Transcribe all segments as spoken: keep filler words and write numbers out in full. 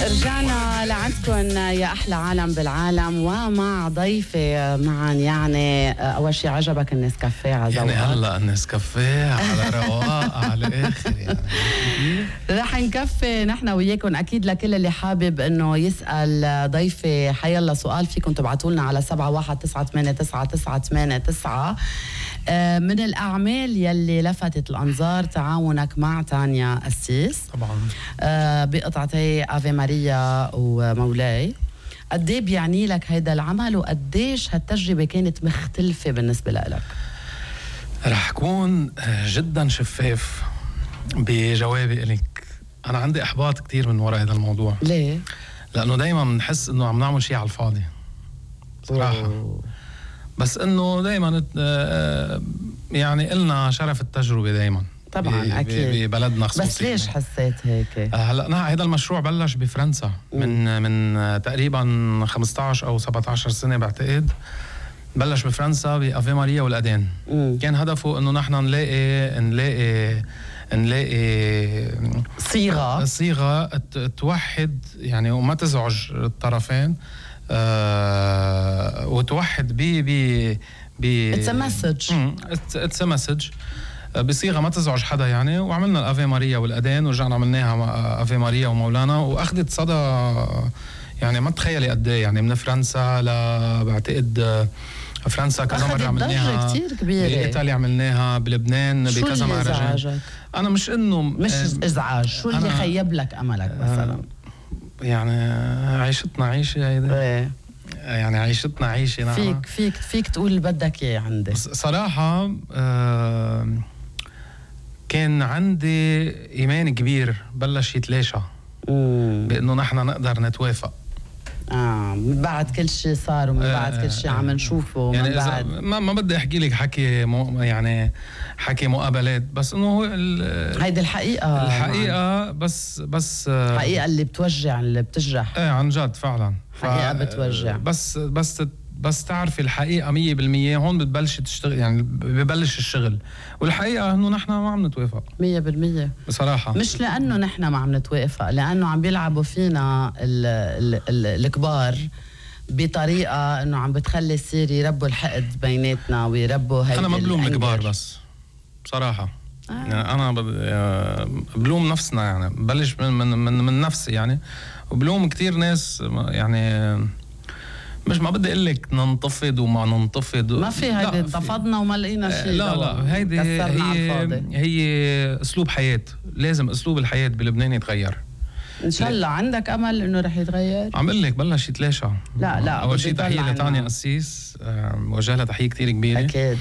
رجعنا لعندكم يا أحلى عالم بالعالم ومع ضيفة معا. يعني أول شيء عجبك النسكافيه على ذوقك؟ يعني هلا النسكافيه على رواق على الآخر يعني. رح نكفي نحن وياكم أكيد. لكل اللي حابب إنه يسأل ضيفة حيلا سؤال فيكم تبعتوا لنا على سبعة واحد تسعة ثمانية تسعة تسعة ثمانية تسعة. من الأعمال يلي لفتت الأنظار تعاونك مع تانيا قسيس طبعا بقطعتي آفي ماريا ومولاي. قد ايه بيعني لك هيدا العمل وقديش هالتجربة كانت مختلفة بالنسبة لك؟ رح كون جدا شفاف بجوابي إليك. أنا عندي إحباط كتير من وراء هذا الموضوع. ليه؟ لأنه دايما بنحس إنه عم نعمل شيء على الفاضي صراحة. أوه. بس إنه دايما يعني إلنا شرف التجربة دايما طبعا اكيد ببلدنا خصوصي. بس ليش حسيت هيك؟ هلا هذا المشروع بلش بفرنسا من من تقريبا خمسة عشر او سبعة عشر سنه بعتقد. بلش بفرنسا بافي ماريا والأدين. مم. كان هدفه انه نحن نلاقي نلاقي نلاقي صيغه صيغه توحد يعني وما تزعج الطرفين. أه وتوحد ب ب ب اتس ا مسج اتس ا مسج بصيغه ما تزعج حدا يعني. وعملنا الافي ماريا والأدين ورجعنا عملناها افي ماريا ومولانا واخذت صدى يعني ما تخيلي قد ايه يعني. من فرنسا ل بعتقد فرنسا كذا مره عملناها كتير كبيره. بايطاليا عملناها بلبنان بكذا مهرجان. انا مش انه مش ازعاج. شو اللي خيب لك املك مثلا؟ يعني عيشتنا عيشه هيدا. ايه يعني عيشتنا عيشه. نعم فيك فيك فيك تقول اللي بدك اياه. عندي صراحه آه كان عندي إيمان كبير بلش يتلاشى بأنه نحن نقدر نتوافق. آه من بعد كل شيء صار ومن آه بعد كل شيء آه عم نشوفه يعني من بعد ما ما بدي أحكي لك حكي مو يعني حكي مقابلات بس إنه هيدي الحقيقة الحقيقة بس بس الحقيقة اللي بتوجع اللي بتجرح. إيه عن جد فعلا حقيقة بتوجع. بس بس بس تعرفي الحقيقة مية بالمية هون بتبلش تشتغل يعني ببلش الشغل. والحقيقة إنه نحن ما عم نتوافق مية بالمية بصراحة. مش لأنه نحن ما عم نتوافق، لأنه عم بيلعبوا فينا ال ال ال الكبار بطريقة إنه عم بتخلي يصير يربوا الحقد بيناتنا ويربوا هيدا. أنا ما بلوم الكبار بس بصراحة. آه. يعني أنا بلوم نفسنا يعني ببلش من, من, من, من نفسي يعني. وبلوم كتير ناس يعني مش ما بدي اقول لك ننتفض وما ننتفض ما في هيدي انتفضنا وما لقينا شيء. لا لا هيدي هي هي اسلوب حياه. لازم اسلوب الحياه بلبنان يتغير ان شاء الله. عندك امل انه رح يتغير؟ عم اقول لك بلش يتلاشى. لا لا اول شيء تحيه لتانيا قسيس وجه لها تحيه كثير كبيره اكيد.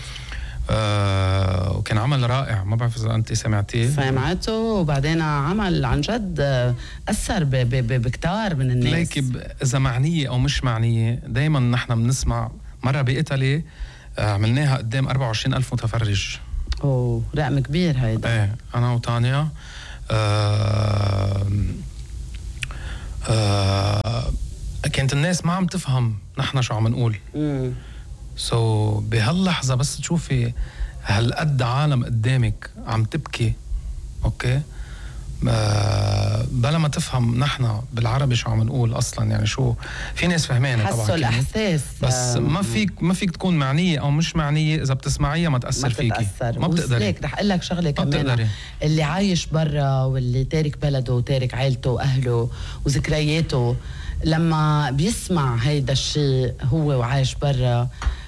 آه وكان عمل رائع. ما بعرف اذا انت سمعتيه. سمعته وبعدين عمل عن جد اثر بكتار من الناس. ليك اذا معنيه او مش معنيه دائما نحن بنسمع. مره بايطالي عملناها قدام أربعة وعشرين ألف متفرج. اوه رقم كبير هيدا. ايه انا وتانيا. آه آه كانت الناس ما عم تفهم نحن شو عم نقول. امم سو so, بهاللحظة بس تشوفي هالقد عالم قدامك عم تبكي اوكي آه بلا ما تفهم نحن بالعربي شو عم نقول اصلا يعني. شو في ناس فهمانه طبعا حسوا الاحساس بس ما فيك ما فيك تكون معنيه او مش معنيه. اذا بتسمعيها ما تاثر ما فيكي تتأثر. ما بتقدري. ليك رح اقول لك شغله كمان. اللي عايش برا واللي تارك بلده وتارك عائلته واهله وذكرياته لما بيسمع هيدا الشيء هو وعايش برا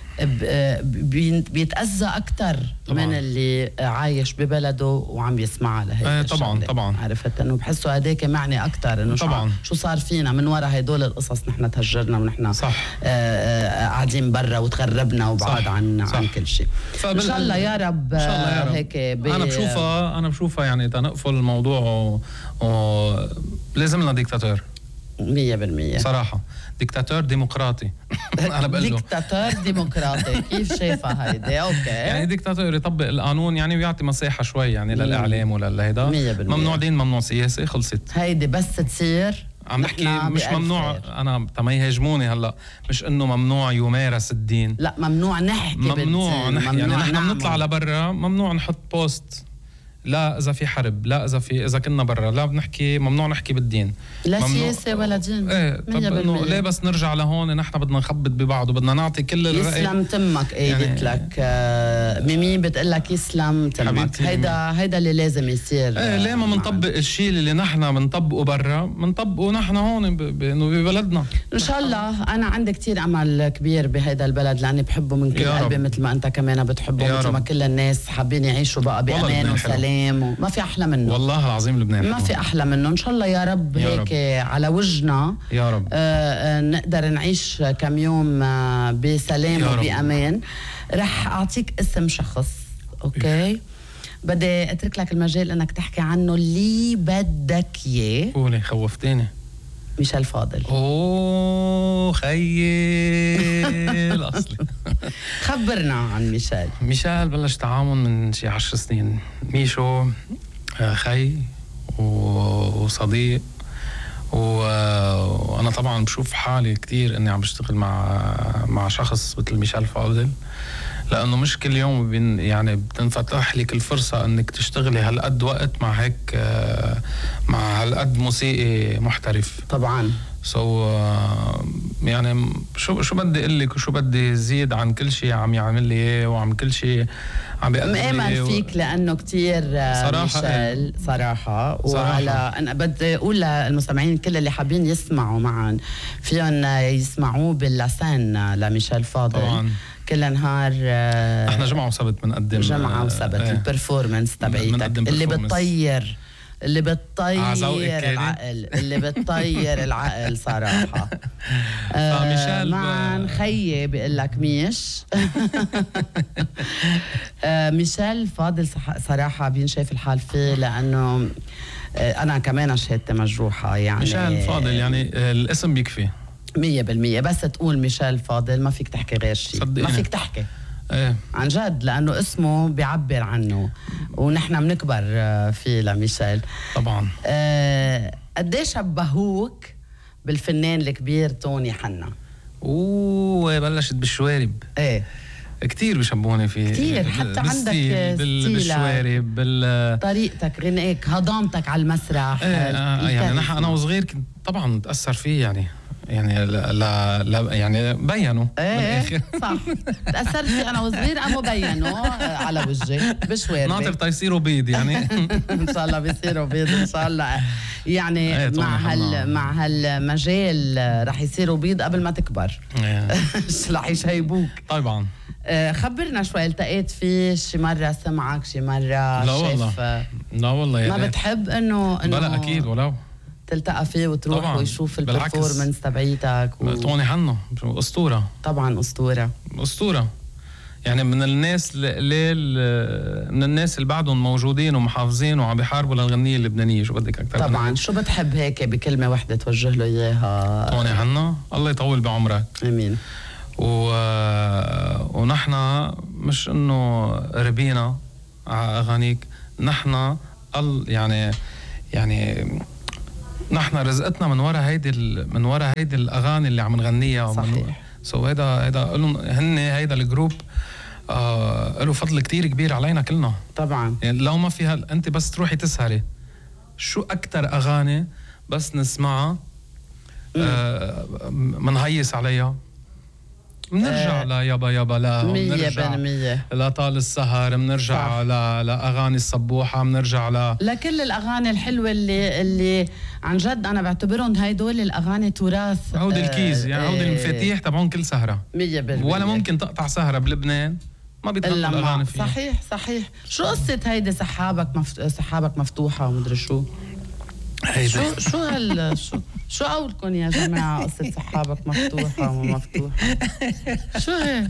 بيتأذى أكتر من اللي عايش ببلده وعم يسمعها لهيك. ايه طبعا طبعا. عرفت انه بحسوا هداك معني أكتر انه طبعا شو صار فينا من وراء هدول القصص. نحن تهجرنا ونحن صح قاعدين برا وتغربنا وبعاد عن صح. عن كل شيء. ان شاء الله يا رب. ان شاء الله يا رب. هيك انا بشوفها انا بشوفها يعني تنقفل الموضوع و... و... لازم لنا ديكتاتور مية بالمية صراحة. ديكتاتور ديمقراطي. أنا بقول له ديكتاتور ديمقراطي. كيف شايفها هيدي؟ أوكي يعني ديكتاتور يطبق القانون يعني بيعطي مساحة شوي يعني للإعلام وللهيدا. ممنوع دين ممنوع سياسي. خلصت هيدي بس تصير. عم نحكي مش ممنوع. أنا تما يهاجموني هلا مش إنه ممنوع يمارس الدين. لا ممنوع نحكي ممنوع بالدين. نحكي يعني نحن بنطلع لبرا ممنوع نحط بوست لا اذا في حرب، لا اذا في اذا كنا برا، لا بنحكي ممنوع نحكي بالدين، لا سياسه ولا دين. ايه طب انه ليه بس نرجع لهون نحن بدنا نخبط ببعض وبدنا نعطي كل الرأي. يسلم تمك قالت يعني لك آه ميمي بتقول لك يسلم تمك، هيدا هيدا اللي لازم يصير. ايه ليه ما بنطبق الشيء اللي نحن بنطبقه برا بنطبقه نحن هون انه ببلدنا ان شاء الله. انا عندي كتير امل كبير بهيدا البلد لاني بحبه من كل قلبي مثل ما انت كمان بتحبه، مثل ما كل الناس حابين يعيشوا بقى بامان وسلام و... ما في احلى منه والله العظيم. لبنان ما في احلى منه. ان شاء الله يا رب يا هيك رب. على وجهنا يا رب آه نقدر نعيش كم يوم آه بسلام وبامان. رح اعطيك اسم شخص اوكي، بدي اترك لك المجال انك تحكي عنه اللي بدك اياه. قولي خوفتيني. ميشيل فاضل. اوه خيي الاصلي. خبرنا عن ميشيل. ميشيل بلش تعاون من شي عشر سنين. ميشو خي وصديق، وانا طبعا بشوف حالي كتير اني عم بشتغل مع مع شخص مثل ميشيل فاضل، لانه مش كل يوم بين يعني بتنفتح لك الفرصه انك تشتغلي هالقد وقت مع هيك مع هالقد موسيقي محترف. طبعا سو so, يعني شو شو بدي اقول لك وشو بدي زيد عن كل شيء عم يعمل لي اياه وعم كل شيء عم بيقدم لي مآمن فيك و... لانه كتير صراحه ميشيل صراحه, صراحة. وعلى انا بدي اقول للمستمعين كل اللي حابين يسمعوا معا فيهم يسمعوه باللسان لميشيل فاضل طبعا كل نهار. احنا جمعه وسبت بنقدم جمعه وسبت اه البرفورمانس تبعيتك اللي بتطير اللي بتطير العقل اللي بتطير العقل صراحة. آه مع خيي بيقول لك ميش. آه ميشيل فاضل صراحة بينشاف الحال فيه لأنه آه أنا كمان شهادتي مجروحة. يعني ميشيل فاضل يعني آه الاسم بيكفي مية بالمية. بس تقول ميشيل فاضل ما فيك تحكي غير شيء، ما فيك تحكي ايه عن جد لانه اسمه بيعبر عنه ونحن بنكبر فيه لميشيل. طبعا أه قديش شبهوك بالفنان الكبير توني حنا؟ اوه بلشت بالشوارب. ايه كتير بيشبهوني فيه كتير، حتى عندك بال... بالشوارب بال... طريقتك غنائك هضامتك على المسرح. ايه آه يعني نحن انا وصغير كنت طبعا تاثر فيه يعني يعني لا لا يعني بينوا ايه صح تأثرت فيه انا وصغير قاموا بينوا على وجهي بشواربي ناطر تيصيروا بيض يعني. ان شاء الله بيصيروا بيض ان شاء الله يعني ايه مع هال مع هالمجال رح يصيروا بيض قبل ما تكبر. رح يشيبوك طبعا. خبرنا شوي، التقيت فيه شي مرة سمعك شي مرة لا والله لا والله يعني ما بتحب انه انه لا اكيد ولو تلتقى فيه وتروح طبعاً. ويشوف البرفورمانس تبعيتك و... توني حنا اسطوره طبعا اسطوره اسطوره يعني من الناس اللي من الناس اللي بعدهم موجودين ومحافظين وعم بيحاربوا للغنيه اللبنانيه. شو بدك اكثر طبعا منها؟ شو بتحب هيك بكلمه وحده توجه له اياها توني حنا؟ الله يطول بعمرك امين. و... ونحن مش انه ربينا على اغانيك، نحن ال... يعني يعني نحن رزقتنا من وراء هيدي من وراء هيدي الاغاني اللي عم نغنيها. صحيح. سو هيدا هيدا لهم هن هيدا الجروب آه له فضل كتير كبير علينا كلنا طبعا. يعني لو ما فيها انت بس تروحي تسهري شو اكتر اغاني بس نسمعها آه منهيس عليها بنرجع آه لا يابا يابا لا بنرجع لا طال السهر بنرجع لا لاغاني الصبوحه بنرجع لا لكل الاغاني الحلوه اللي اللي عن جد انا بعتبرهم هدول الاغاني تراث. هودي الكيز يعني هودي المفاتيح تبعون كل سهره مية بالمية. ولا ممكن تقطع سهره بلبنان ما بيتغنوا الاغاني فيها. صحيح صحيح. شو قصه هيدي سحابك مفت... سحابك مفتوحه ومدري شو هيدا شو شو هال شو شو قولكم يا جماعه قصه سحابك مفتوحه وما مفتوحه؟ شو هي؟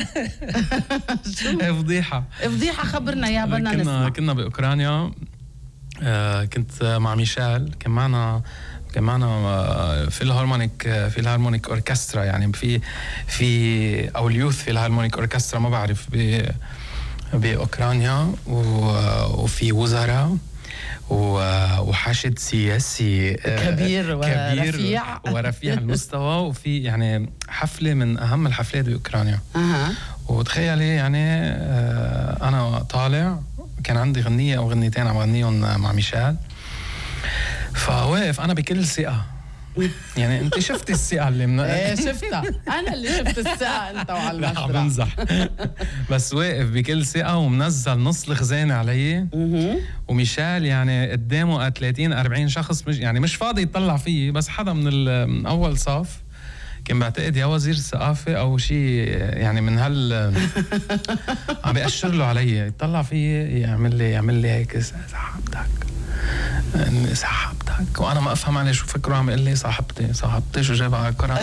شو هي فضيحه فضيحه خبرنا يا بدنا كنا نسمع. كنا باوكرانيا آه كنت مع ميشيل كان معنا كان معنا في الهارمونيك في الهارمونيك اوركسترا يعني في في او اليوث في الهارمونيك اوركسترا ما بعرف باوكرانيا وفي وزراء وحاشد سياسي كبير ورفيع ورفيع المستوى وفي يعني حفله من اهم الحفلات باوكرانيا. اها وتخيلي يعني انا طالع كان عندي غنية أو غنيتين عم غنيهم مع ميشيل. فواقف أنا بكل ثقة، يعني انت شفتي الثقة اللي من ايه شفتها، انا اللي شفت الثقة انت وعلى المسرح. لا بمزح. بس واقف بكل ثقة ومنزل نص الخزانة علي، وميشيل يعني قدامه ثلاثين أربعين شخص، مش يعني مش فاضي يطلع فيي، بس حدا من, من اول صف كان بعتقد يا وزير الثقافة او شيء يعني من هال عم بيأشر له علي، يطلع فيي يعمل لي يعمل لي هيك سحبتك صاحبتك، وانا ما افهم عليه شو فكره، عم يقول لي صاحبتي صاحبتي شو جايب على الكرة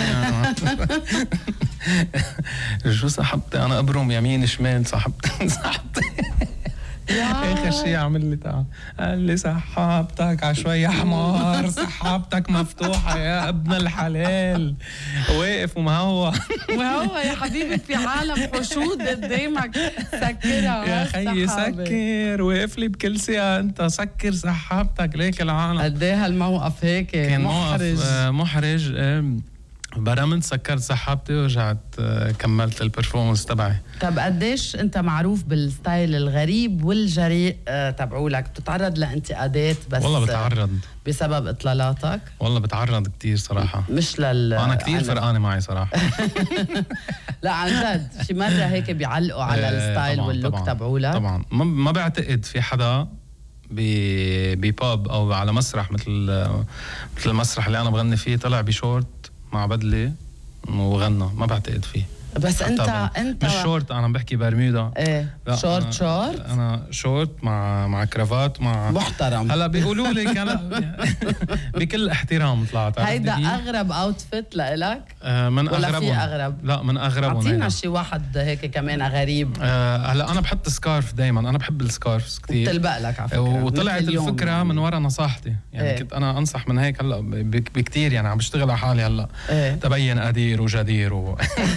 شو صاحبتي، انا ابرم يمين شمال صاحبتي صاحبتي اخر شيء عمل لي تعال قال لي سحابتك على شوي حمار، سحابتك مفتوحه يا ابن الحلال. واقف ومهوى وهو يا حبيبي في عالم حشود قدامك، سكرها يا خيي سكر، واقف لي بكل ثقه انت سكر سحابتك ليك العالم. قد ايه هالموقف هيك كان محرج محرج. برمت سكرت سحابتي ورجعت كملت البرفورمانس تبعي. طب قديش انت معروف بالستايل الغريب والجريء تبعولك؟ بتتعرض لانتقادات بس؟ والله بتعرض بسبب اطلالاتك؟ والله بتعرض كتير صراحة، مش لل انا كتير فرقانة معي صراحة. لا عن جد شي مرة هيك بيعلقوا على الستايل واللوك تبعولك؟ طبعا ما بعتقد في حدا بباب او على مسرح مثل مثل المسرح اللي انا بغني فيه طلع بشورت مع بدلة وغنى، ما بعتقد فيه. بس انت انت مش شورت، انا بحكي برمودا. ايه شورت أنا شورت انا شورت مع مع كرافات مع محترم. هلا بيقولوا لي كان بكل احترام طلعت. هيدا اغرب اوتفيت لإلك؟ آه من ولا اغرب في اغرب؟ لا من اغرب. اعطينا شي واحد هيك كمان غريب. آه هلا انا بحط سكارف دايما، انا بحب السكارفز كثير بتلبق لك على فكره. وطلعت الفكره يعني من ورا نصاحتي، يعني ايه؟ كنت انا انصح من هيك هلا بكثير، يعني عم بشتغل على حالي هلا. ايه؟ تبين قدير وجدير و...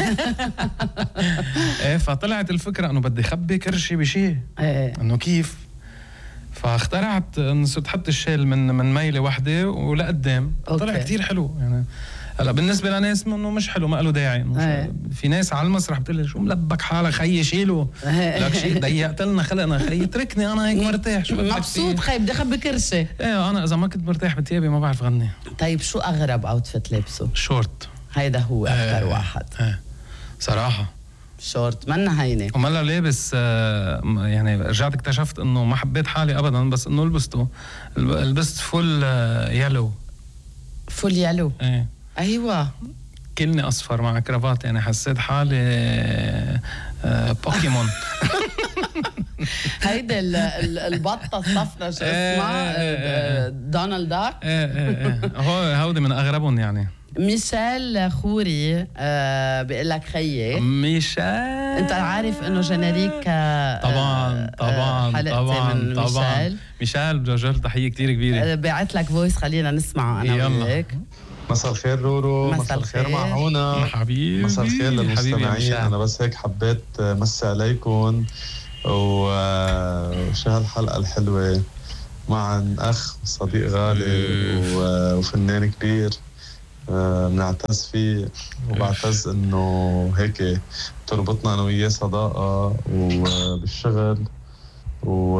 ايه فطلعت الفكره انه بدي خبي كرشي بشيء. ايه انه كيف، فاخترعت انه صرت حط الشيل من من ميله واحده ولقدام، طلع كتير حلو. يعني هلا بالنسبه لناس انه مش حلو ما له داعي. ايه. في ناس على المسرح بتقول لي شو ملبك حالك خيي شيله، لك شيء ضيقت لنا خلقنا خيي اتركني انا هيك مرتاح. شو مبسوط خي بدي اخبي كرشي. ايه انا اذا ما كنت مرتاح بثيابي ما بعرف غني. طيب شو اغرب اوتفيت لابسه؟ شورت. هيدا هو اكثر ايه واحد. ايه صراحه شورت منا هينه. وملا لابس يعني رجعت اكتشفت انه ما حبيت حالي ابدا، بس انه لبسته لبست فول يلو. فول يلو؟ ايه ايوه كلني اصفر مع كرافات، يعني حسيت حالي بوكيمون. هيدا البطه الصفراء شو اسمها؟ دونالد داك. ايه ايه هو هودي من اغربهم. يعني ميشيل خوري آه بيقول لك خيي ميشيل، انت عارف انه جينيريك آه طبعا طبعا طبعا من طبعا ميشيل. ميشيل بوجه له تحيه كثير كبيره. آه بعت لك فويس خلينا نسمعه انا وياك. مساء الخير رورو. مساء الخير معونا. حبيبي مساء الخير للمستمعين. انا بس هيك حبيت مسي عليكم وشو هالحلقه الحلوه مع اخ صديق غالي وفنان كبير بنعتز فيه، وبعتز انه هيك تربطنا انا وياه صداقه وبالشغل و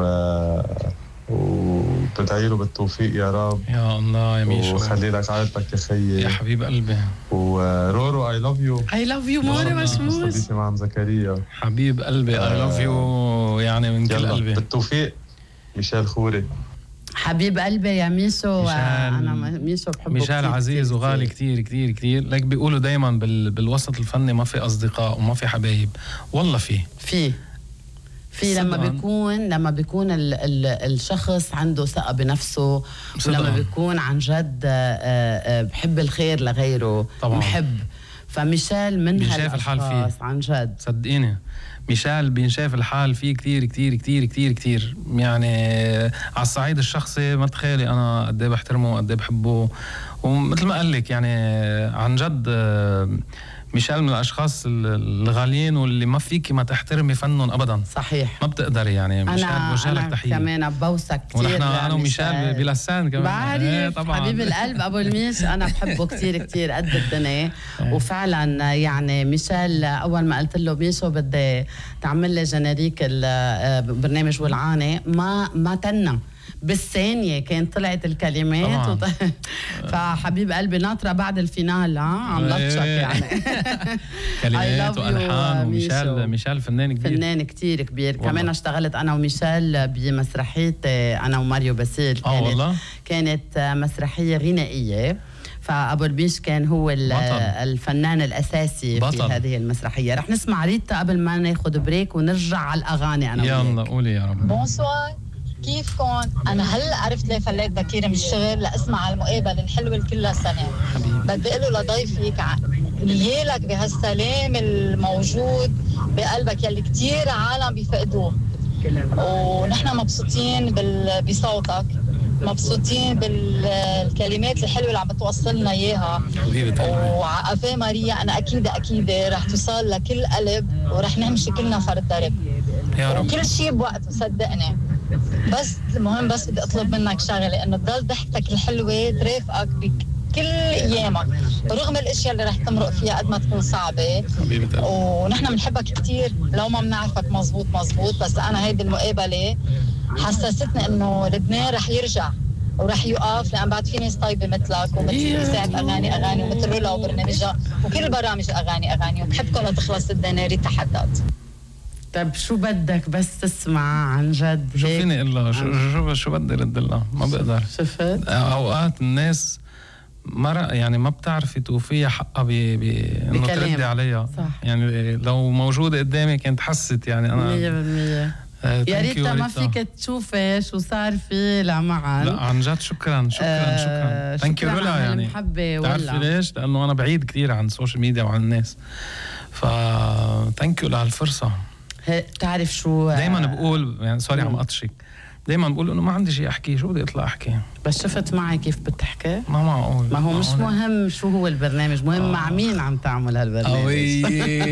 وبدعي له بالتوفيق يا رب. يا الله يا ميشو، وخلي لك عائلتك يا خيي يا حبيب قلبي. ورورو اي لاف يو. اي لاف يو موري مشموش صديقي مع زكريا حبيب قلبي. اي لاف يو يعني من كل قلبي. بالتوفيق ميشيل خوري. حبيب قلبي يا ميشو. انا ميشو بحبه ميشيل عزيز وغالي كتير كتير كتير. لك بيقولوا دايما بال... بالوسط الفني ما في اصدقاء وما في حبايب، والله في في في لما بيكون لما بيكون ال ال الشخص عنده ثقة بنفسه، ولما بيكون عن جد بحب الخير لغيره طبعا. محب. فميشيل من هالاشخاص عن جد صدقيني. ميشيل بينشاف الحال فيه كتير كتير كتير كتير كتير. يعني على الصعيد الشخصي ما تخيلي انا قد ايه بحترمه وقد ايه بحبه. ومثل ما قال لك يعني عن جد ميشيل من الاشخاص الغاليين واللي ما فيكي ما تحترمي فنهم ابدا. صحيح. ما بتقدري يعني. ميشيل بوجه لك تحيه. كمان بوسك كثير. ونحن انا وميشيل بلسان كمان. بعرف ايه طبعا. حبيب القلب ابو الميش انا بحبه كثير كثير قد الدنيا. وفعلا يعني ميشيل اول ما قلت له ميشو بدي تعمل لي جنريك البرنامج والعانه ما ما تنى بالثانية كان طلعت الكلمات وط... فحبيب قلبي ناطرة بعد الفينال. ها عم لطشك يعني. كلمات والحان. وميشيل ميشيل فنان كبير فنان كتير كبير والله. كمان اشتغلت انا وميشيل بمسرحية انا وماريو باسيل. اه والله كانت مسرحية غنائية فأبو البيش كان هو الفنان الأساسي بطل. في هذه المسرحية. رح نسمع ريتا قبل ما ناخد بريك ونرجع على الأغاني. أنا يلا قولي يا رب. بونسوار، كيفكم؟ أنا هلأ عرفت ليه فليت بكير من الشغل لأسمع المقابلة الحلوة الكل سنة. بدي أقول لضيفك نيالك بهالسلام الموجود بقلبك يلي كتير عالم بيفقدوه، ونحن مبسوطين بصوتك، مبسوطين بالكلمات الحلوة اللي عم بتوصلنا إياها. وعقفة ماريا أنا أكيد أكيد رح توصل لكل قلب ورح نمشي كلنا فرد درب يا رب. وكل شيء بوقته صدقني. بس المهم بس بدي أطلب منك شغلة إنه تضل ضحكتك الحلوة ترافقك بكل أيامك رغم الأشياء اللي رح تمرق فيها قد ما تكون صعبة. ونحن بنحبك كتير لو ما بنعرفك مزبوط مزبوط، بس أنا هيدي المقابلة حسستني إنه لبنان رح يرجع ورح يقف، لأن بعد في ناس طيبة مثلك ومثل إذاعة أغاني أغاني ومثل رولا وبرنامجها وكل برامج أغاني أغاني. وبحبكم لتخلص الدنيا. ريتا حداد. طيب شو بدك بس تسمع عن جد؟ شو فيني إلا شو شو, شو بدي رد لها؟ ما بقدر. شفت؟ أوقات الناس مرة يعني ما بتعرفي توفيها حقها بإنه تردي عليها. صح. يعني لو موجودة قدامي كانت حست يعني أنا مية بالمية. يا ريتا ما فيك تشوفي شو صار في لمعا. لا عن جد شكرا شكرا آه شكرا ثانك يو رولا. يعني المحبة بتعرفي ليش؟ لأنه أنا بعيد كثير عن السوشيال ميديا وعن الناس، ف ثانك يو لهالفرصة. تعرف شو دايما بقول يعني سوري عم أطشك، دايما بقول إنه ما عندي شيء أحكي، شو بدي أطلع أحكي؟ بس شفت معي كيف بتحكي؟ ما معقول. ما هو مش مهم شو هو البرنامج، مهم آه. مع مين عم تعمل هالبرنامج.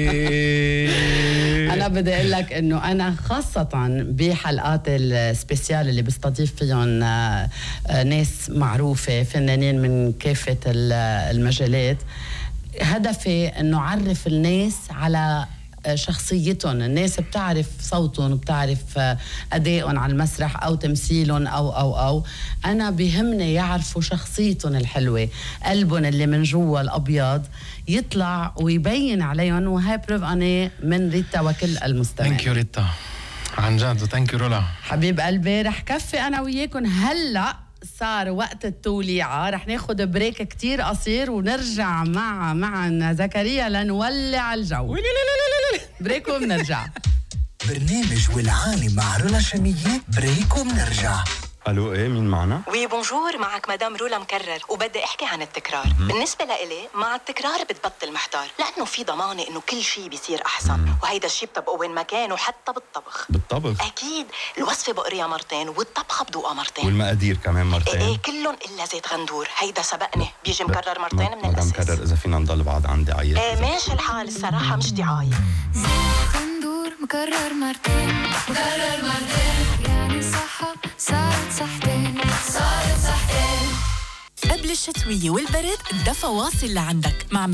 أنا بدي أقول لك إنه أنا خاصة بحلقات السبيسيال اللي بستضيف فيهم ناس معروفة فنانين من كافة المجالات، هدفي إنه أعرف الناس على شخصيتهم. الناس بتعرف صوتهم، بتعرف أدائهم على المسرح أو تمثيلهم أو أو أو أنا بيهمني يعرفوا شخصيتهم الحلوة، قلبهم اللي من جوا الأبيض يطلع ويبين عليهم. وهي بروف أنا من ريتا وكل المستمعين. ثانك يو ريتا عن جد، وثانك يو رولا حبيب قلبي. رح كفي أنا وياكم هلأ، صار وقت التوليعة. رح ناخد بريك كتير قصير ونرجع مع معا زكريا لنولع الجو. بريك وبنرجع. برنامج والعاني مع رولا شمية. بريك وبنرجع. الو ايه مين معنا؟ وي بونجور، معك مدام رولا مكرر، وبدي احكي عن التكرار. مم. بالنسبه لإلي مع التكرار بتبطل محتار، لانه في ضمانه انه كل شيء بيصير احسن. مم. وهيدا الشيء بطبقه وين ما كان، وحتى بالطبخ. بالطبخ اكيد الوصفه بقريها مرتين والطبخه بدوقها مرتين، والمقادير كمان مرتين. ايه كلهم الا زيت غندور، هيدا سبقني بيجي مكرر مرتين من الاساس. مدام مكرر اذا فينا نضل بعض عن دعايه. ايه ماشي الحال، الصراحه مش دعايه. زيت غندور مكرر مرتين، مكرر مرتين يعني صحة صارت صحتين، صارت صحتين. قبل الشتوية والبرد الدفا واصل لعندك مع